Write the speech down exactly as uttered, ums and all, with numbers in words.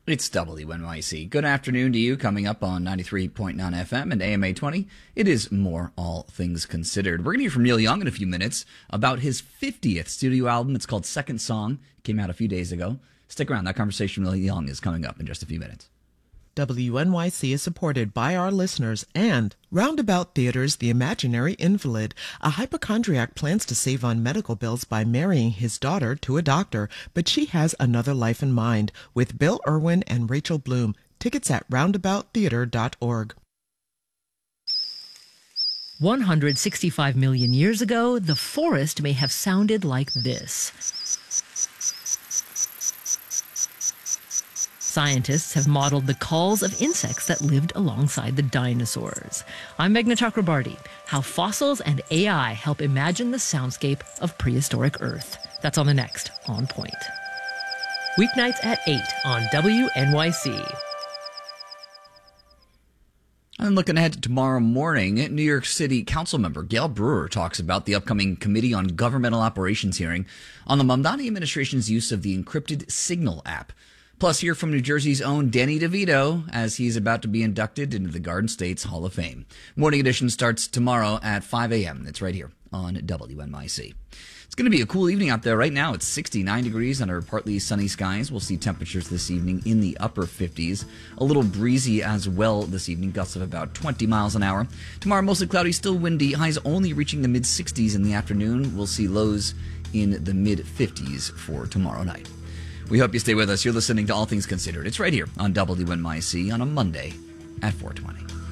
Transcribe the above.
It's W N Y C. Good afternoon to you. Coming up on ninety-three point nine F M and A M eight twenty, it is More All Things Considered. We're going to hear from Neil Young in a few minutes about his fiftieth studio album. It's called Second Song. It came out a few days ago. Stick around. That conversation with Neil Young is coming up in just a few minutes. W N Y C is supported by our listeners and Roundabout Theater's The Imaginary Invalid. A hypochondriac plans to save on medical bills by marrying his daughter to a doctor, but she has another life in mind, with Bill Irwin and Rachel Bloom. Tickets at roundabout theater dot org. one hundred sixty-five million years ago, the forest may have sounded like this. Scientists have modeled the calls of insects that lived alongside the dinosaurs. I'm Meghna Chakrabarty. How fossils and A I help imagine the soundscape of prehistoric Earth. That's on the next On Point. Weeknights at eight on W N Y C. And looking ahead to tomorrow morning, New York City Council member Gail Brewer talks about the upcoming Committee on Governmental Operations hearing on the Mamdani administration's use of the encrypted Signal app. Plus, hear from New Jersey's own Danny DeVito as he's about to be inducted into the Garden State's Hall of Fame. Morning edition starts tomorrow at five a.m. It's right here on W N Y C. It's going to be a cool evening out there. Right now, it's sixty-nine degrees under partly sunny skies. We'll see temperatures this evening in the upper fifties. A little breezy as well this evening, gusts of about twenty miles an hour. Tomorrow, mostly cloudy, still windy. Highs only reaching the mid-sixties in the afternoon. We'll see lows in the mid-fifties for tomorrow night. We hope you stay with us. You're listening to All Things Considered. It's right here on W N Y C on a Monday at four twenty.